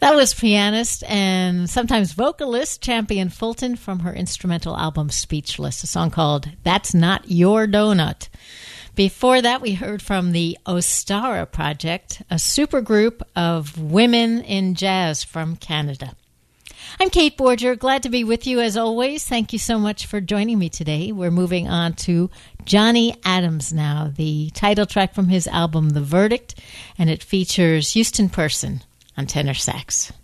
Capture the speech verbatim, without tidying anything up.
That was pianist and sometimes vocalist Champion Fulton from her instrumental album Speechless, a song called That's Not Your Donut. Before that, we heard from the Ostara Project, a supergroup of women in jazz from Canada. I'm Kate Borger, glad to be with you as always. Thank you so much for joining me today. We're moving on to Johnny Adams now, the title track from his album The Verdict, and it features Houston Person on tenor sax.